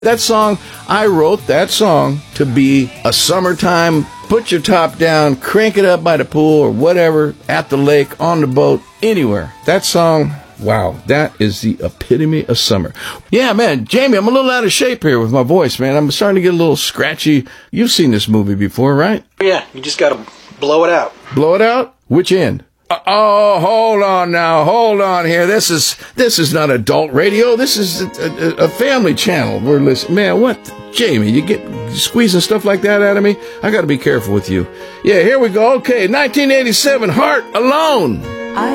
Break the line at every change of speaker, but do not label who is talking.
That song, I wrote that song to be a summertime, put your top down, crank it up by the pool or whatever, at the lake, on the boat, anywhere. That song, wow, that is the epitome of summer. Yeah, man, Jamie, I'm a little out of shape here with my voice, man. I'm starting to get a little scratchy. You've seen this movie before, right?
Yeah, you just gotta blow it out.
Blow it out? Which end? Oh, hold on now. Hold on here. This is not adult radio. This is a family channel. We're listening. Man, what? Jamie, you get squeezing stuff like that out of me? I got to be careful with you. Yeah, here we go. Okay, 1987, Heart Alone.